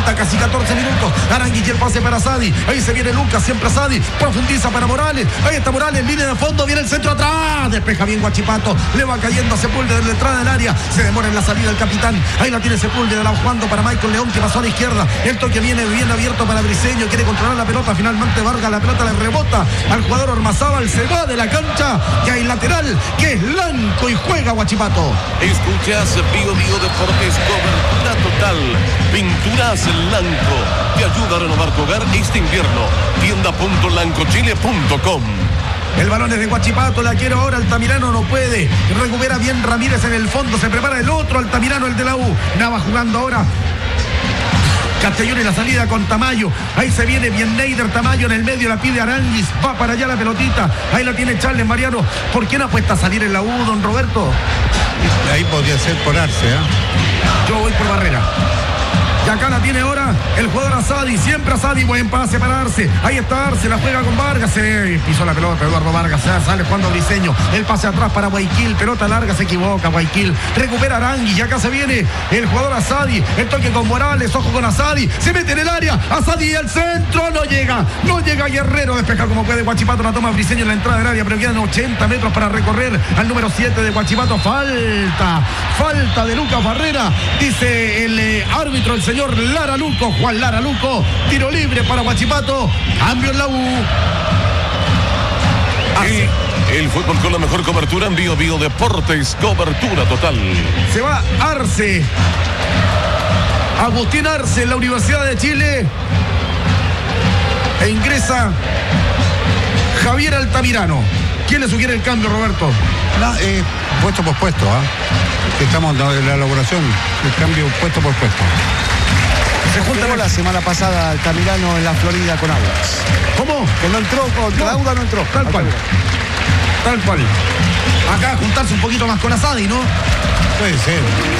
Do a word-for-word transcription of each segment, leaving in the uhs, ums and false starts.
cuarenta, casi catorce minutos. Aránguiz y el pase para Asadi. Ahí se viene Lucas, siempre Asadi. Profundiza para Morales. Ahí está Morales, línea de fondo. Viene el centro atrás. Despeja bien Huachipato. Le va cayendo a Sepúlveda desde la entrada del área. Se demora en la salida el capitán. Ahí la tiene Sepúlveda, la jugando para Michael León, que pasó a la izquierda. El toque viene bien abierto para Briseño. Quiere controlar la pelota. Finalmente Vargas, la pelota le rebota al jugador Ormazábal. Se va de la cancha. Y hay lateral, que es blanco y juega Huachipato. Escuchas Bio Bio Deportes, cobertura total. Pinturas Lanco. Te ayuda a renovar tu hogar este invierno. tienda punto lancochile punto com. El balón es de Huachipato, la quiere ahora Altamirano, no puede. Recupera bien Ramírez en el fondo, se prepara el otro Altamirano, el de la U. Nava jugando ahora. Castellón en la salida con Tamayo. Ahí se viene bien Neider, Tamayo en el medio, la pide Aránguiz. Va para allá la pelotita. Ahí la tiene Charles Mariano. ¿Por qué no apuesta a salir en la U, don Roberto? Ahí podría ser por Arce, ¿eh? Yo voy por Barrera. Y acá la tiene ahora el jugador Asadi. Siempre Asadi, buen pase para Arce. Ahí está Arce, la juega con Vargas. Se pisó la pelota Eduardo Vargas. Sale jugando Briseño. El pase atrás para Guayaquil. Pelota larga, se equivoca Guayaquil. Recupera Aránguiz. Y acá se viene el jugador Asadi. El toque con Morales. Ojo con Asadi. Se mete en el área. Asadi al centro. No llega. No llega Guerrero. Despeja como puede Huachipato. La toma Briseño en la entrada del área. Pero quedan ochenta metros para recorrer al número siete de Huachipato. Falta. Falta de Lucas Barrera. Dice el eh, árbitro, el señor Lara Luco, Juan Lara Luco. Tiro libre para Huachipato. Cambio en la U. Así. El fútbol con la mejor cobertura en Bio Bio Deportes, cobertura total. Se va Arce. Agustín Arce en la Universidad de Chile. E ingresa Javier Altamirano. ¿Quién le sugiere el cambio, Roberto? No, eh, puesto por puesto, ¿ah? ¿eh? Estamos en la elaboración. El cambio puesto por puesto. Se juntó la semana pasada Altamirano en la Florida con Audax. ¿Cómo? Que no entró, contra No. Audax no entró. Tal cual. Tal cual. Acá juntarse un poquito más con Asadi, ¿no? Puede ser.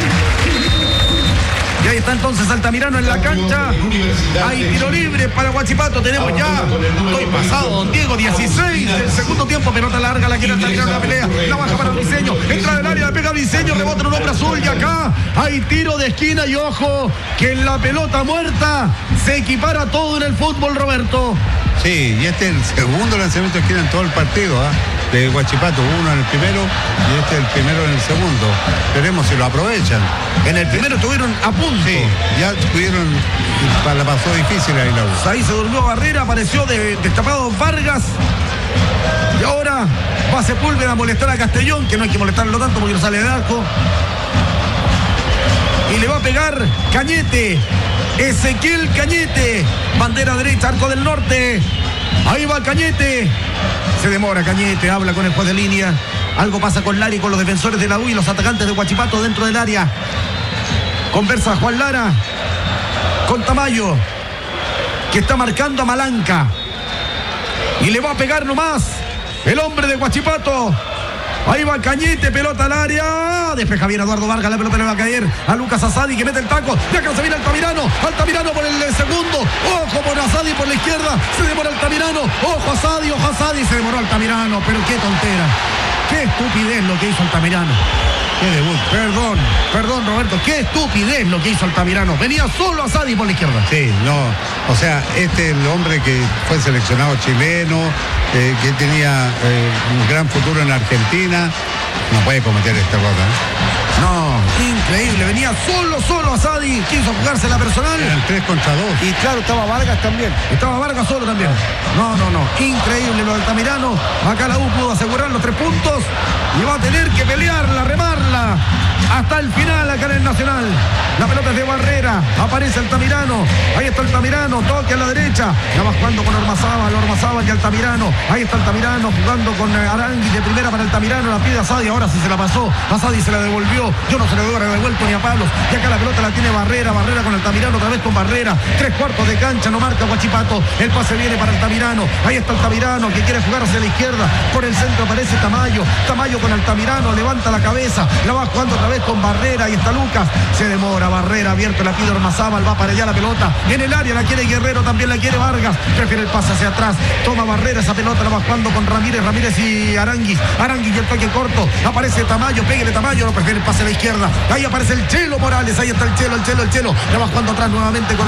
Y ahí está entonces Altamirano en la cancha. Hay tiro libre para Huachipato. Tenemos ya, estoy pasado, don Diego, dieciséis del segundo tiempo. Pelota larga, la quiere Altamirano en la pelea. La baja para Briseño. Entra del área, la pega Briseño, rebota en un hombre azul. Y acá hay tiro de esquina. Y ojo, que en la pelota muerta se equipara todo en el fútbol, Roberto. Sí, y este es el segundo lanzamiento de esquina en todo el partido, ¿ah? ¿eh? De Huachipato, uno en el primero y este el primero en el segundo. Veremos si lo aprovechan. En el primero estuvieron a punto. Sí, ya tuvieron, la pasó difícil ahí la U. Ahí se durmió Barrera, apareció de, destapado Vargas. Y ahora va Sepúlveda a molestar a Castellón, que no hay que molestarlo tanto porque no sale de arco. Y le va a pegar Cañete. Ezequiel Cañete. Bandera derecha, arco del norte. Ahí va Cañete. Se demora Cañete, habla con el juez de línea. Algo pasa con Lari, con los defensores de la U y los atacantes de Huachipato dentro del área. Conversa Juan Lara con Tamayo, que está marcando a Malanca. Y le va a pegar nomás el hombre de Huachipato. Ahí va Cañete, pelota al área. Despeja bien Eduardo Vargas, la pelota le va a caer a Lucas Asadi, que mete el taco. Y acá se viene Altamirano. Altamirano por el segundo. Ojo por Asadi por la izquierda. Se demora Altamirano. Ojo Asadi, ojo Asadi. Se demoró Altamirano. Pero qué tontera. Qué estupidez lo que hizo Altamirano. Qué debut. Perdón, perdón Roberto. Qué estupidez lo que hizo Altamirano. Venía solo Asadi por la izquierda. Sí, no. O sea, este es el hombre que fue seleccionado chileno, eh, que tenía eh, un gran futuro en Argentina. No puede cometer este error, ¿eh? No, increíble. Venía solo, solo Asadi. Quiso jugarse la personal. Eran tres contra dos. Y claro, estaba Vargas también. Estaba Vargas solo también. No, no, no. Increíble lo de Altamirano. Acá la U pudo asegurar los tres puntos. Y va a tener que pelearla, remarla hasta el final acá en el Nacional. La pelota es de Barrera. Aparece Altamirano. Ahí está Altamirano. Toque a la derecha. Ya va jugando con Ormazábal. Ormazábal y Altamirano. Ahí está Altamirano jugando con Aránguiz de primera para Altamirano. La pide Asadi. Ahora sí se la pasó. Asadi se la devolvió. Yo no se le hubiera devuelto ni a Pablos. Y acá la pelota la tiene Barrera. Barrera con Altamirano. Otra vez con Barrera. Tres cuartos de cancha. No marca Huachipato. El pase viene para Altamirano. Ahí está Altamirano que quiere jugar hacia la izquierda. Por el centro aparece Tamayo. Tamayo con Altamirano. Levanta la cabeza. La va jugando otra vez con Barrera. Ahí está Lucas. Se demora Barrera. Abierto la pide Ormazábal. Va para allá la pelota. En el área la quiere Guerrero. También la quiere Vargas. Prefiere el pase hacia atrás. Toma Barrera. Esa pelota la va jugando con Ramírez. Ramírez y Aránguiz. Aránguiz y el toque corto. Aparece Tamayo. Pégale Tamayo. No prefiere el pase a la izquierda. Ahí aparece el Chelo Morales. Ahí está el Chelo. El Chelo. El Chelo. La va jugando atrás nuevamente con